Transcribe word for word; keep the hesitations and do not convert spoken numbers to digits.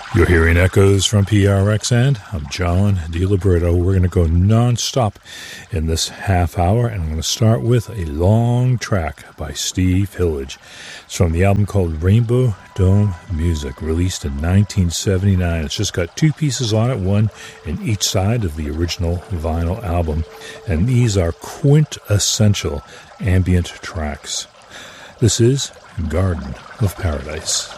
You're hearing echoes from P R X, and I'm John DiLiberto. We're going to go non-stop in this half hour, and I'm going to start with a long track by Steve Hillage. It's from the album called Rainbow Dome Music, released in nineteen seventy-nine. It's just got two pieces on it, one in each side of the original vinyl album, and these are quintessential ambient tracks. This is Garden of Paradise.